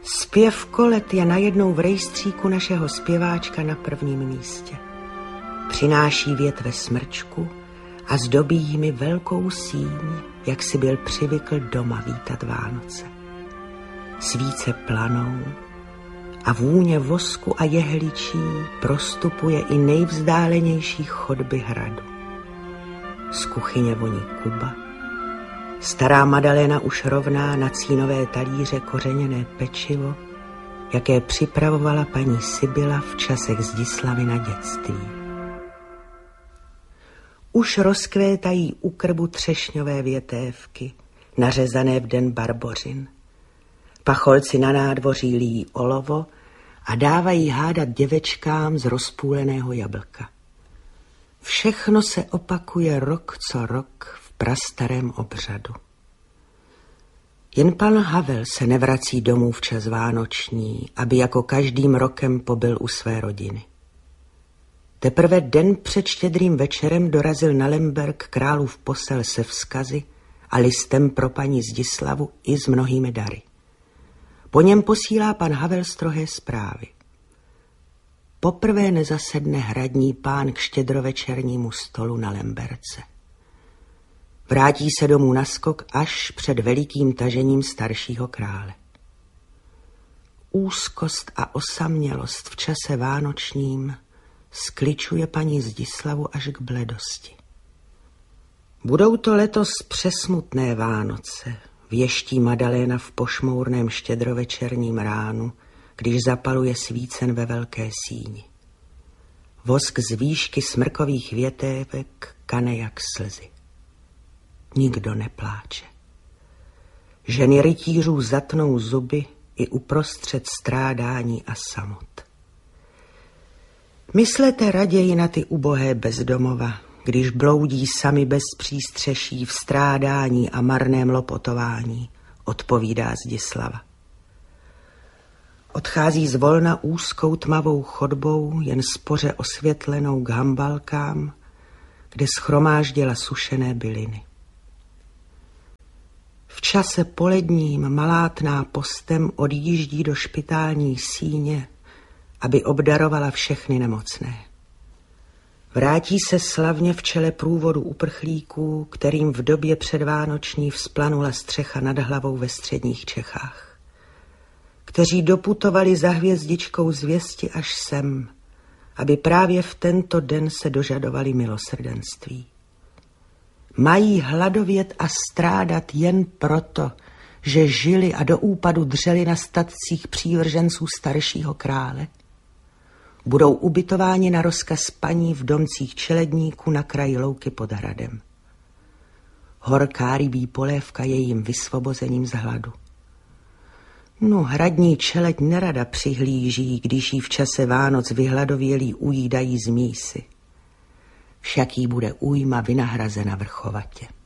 Zpěv kolet je najednou v rejstříku našeho zpěváčka na prvním místě. Přináší větve smrčku a zdobí jimi velkou síň, jak si byl přivykl doma vítat Vánoce. Svíce planou a vůně vosku a jehličí prostupuje i nejvzdálenější chodby hradu. Z kuchyně voní Kuba. Stará Madalena už rovná na cínové talíře kořeněné pečivo, jaké připravovala paní Sibyla v časech Zdislavy na dětství. Už rozkvétají u krbu třešňové větévky, nařezané v den barbořin. Pacholci na nádvoří lijí olovo a dávají hádat děvečkám z rozpůleného jablka. Všechno se opakuje rok co rok v prastarém obřadu. Jen pan Havel se nevrací domů včas vánoční, aby jako každým rokem pobyl u své rodiny. Teprve den před Štědrým večerem dorazil na Lemberg králův posel se vzkazy a listem pro paní Zdislavu i s mnohými dary. Po něm posílá pan Havel strohé zprávy. Poprvé nezasedne hradní pán k štědrovečernímu stolu na Lemberce. Vrátí se domů naskok až před velikým tažením staršího krále. Úzkost a osamělost v čase vánočním skličuje paní Zdislavu až k bledosti. Budou to letos přesmutné Vánoce, věští Madalena v pošmourném štědrovečerním ránu, když zapaluje svícen ve velké síni. Vosk z výšky smrkových větévek kane jak slzy. Nikdo nepláče. Ženy rytířů zatnou zuby i uprostřed strádání a samot. Myslete raději na ty ubohé bezdomova, když bloudí sami bez přístřeší v strádání a marném lopotování, odpovídá Zdislava. Odchází zvolna úzkou tmavou chodbou, jen spoře osvětlenou k hambalkám, kde shromáždila sušené byliny. V čase poledním malátná postem odjíždí do špitální síně, aby obdarovala všechny nemocné. Vrátí se slavně v čele průvodu uprchlíků, kterým v době předvánoční vzplanula střecha nad hlavou ve středních Čechách, kteří doputovali za hvězdičkou zvěsti až sem, aby právě v tento den se dožadovali milosrdenství. Mají hladovět a strádat jen proto, že žili a do úpadu dřeli na statcích přívrženců staršího krále. Budou ubytováni na rozkaz paní v domcích čeledníků na kraji louky pod hradem. Horká rybí polévka je jim vysvobozením z hladu. No, hradní čeleď nerada přihlíží, když jí v čase Vánoc vyhladovělí ujídají z mísy. Však jí bude újma vynahrazena vrchovatě.